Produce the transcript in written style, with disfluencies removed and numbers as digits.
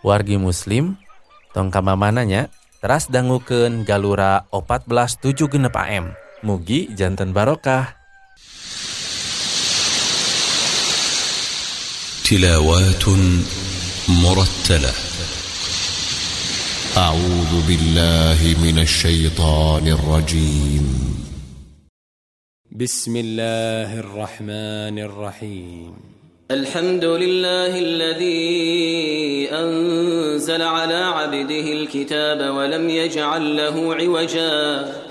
Wargi muslim tong kamamananya teras dangukeun galura 1476 AM. Mugi janten barokah. Tilawatun murattalah. A'udzu billahi minasy syaithanir rajim. Bismillahirrahmanirrahim. الحمد لله الذي أنزل على عبده الكتاب ولم يجعل له عوجا